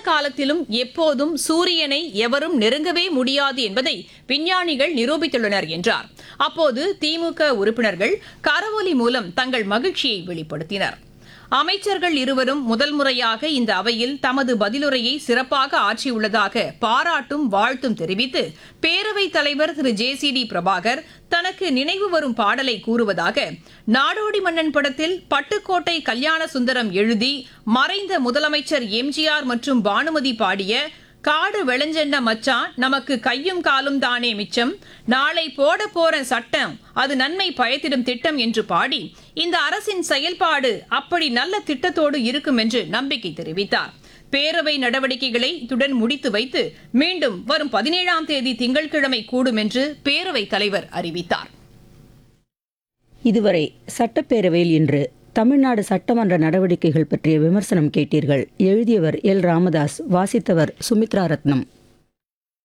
காலத்திலும் எப்போதும் சூரியனை எவரும் நெருங்கவே முடியாது என்பதை விஞ்ஞானிகள் நிரூபித்துள்ளனர் என்றார். அப்போது திமுக உறுப்பினர்கள் கரவொலி மூலம் தங்கள் மகிழ்ச்சியை வெளிப்படுத்தினர். அமைச்சர்கள் இருவரும் முதல் முறையாக இந்த அவையில் தமது பதிலுரையை சிறப்பாக ஆற்றியுள்ளதாக பாராட்டும் வாழ்த்தும் தெரிவித்து பேரவைத் தலைவர் திரு JCD பிரபாகர் தனக்கு நினைவு வரும் பாடலை கூறுவதாக நாடோடி மன்னன் படத்தில் பட்டுக்கோட்டை கல்யாண சுந்தரம் எழுதி மறைந்த முதலமைச்சர் MGR மற்றும் பானுமதி பாடிய காடு வெளஞ்சென்ன மச்சான் நமக்கு கையும் காலும் தானே மிச்சம், நாளை போட போற சட்டம் அது நன்மை பயத்திடும் திட்டம் என்று பாடி இந்த அரசின் செயல்பாடு அப்படி நல்ல திட்டத்தோடு இருக்கும் என்று நம்பிக்கை தெரிவித்தார். பேரவை நடவடிக்கைகளை இத்துடன் முடித்து வைத்து மீண்டும் வரும் 17ஆம் தேதி திங்கட்கிழமை கூடும் என்று பேரவைத் தலைவர் அறிவித்தார். இதுவரை சட்டப்பேரவையில் இன்று தமிழ்நாடு சட்டமன்ற நடவடிக்கைகள் பற்றிய விமர்சனம் கேட்டீர்கள். எழுதியவர் எல். ராமதாஸ், வாசித்தவர் சுமித்ரா ரத்னம்.